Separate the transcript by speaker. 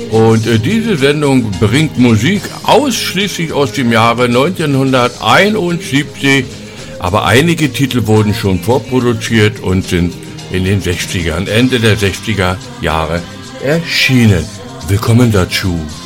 Speaker 1: Und diese Sendung bringt Musik ausschließlich aus dem Jahre 1971, aber einige Titel wurden schon vorproduziert und sind in den 60ern, Ende der 60er Jahre erschienen. Willkommen dazu.